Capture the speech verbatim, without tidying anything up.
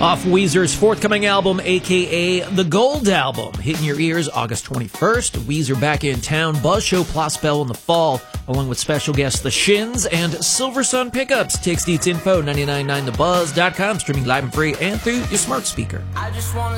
Off Weezer's forthcoming album, a k a. The Gold Album. Hitting your ears August twenty-first. Weezer back in town. Buzz Show Plus Bell in the fall, along with special guests The Shins and Silver Sun Pickups. Takes deets info, nine nine nine the buzz dot com, streaming live and free and through your smart speaker. I just wanna